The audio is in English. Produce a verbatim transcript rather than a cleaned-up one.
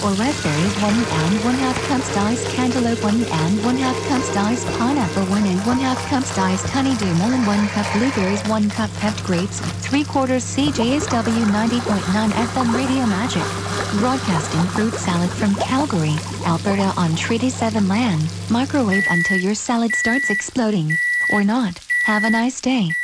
or raspberries one and one half cups diced cantaloupe one and one half cups diced pineapple one and one half cups diced honeydew melon one cup blueberries one cup pepped grapes three quarters C J S W ninety point nine F M Radio Magic. Broadcasting fruit salad from Calgary, Alberta on Treaty seven land. Microwave until your salad starts exploding. Or not. Have a nice day.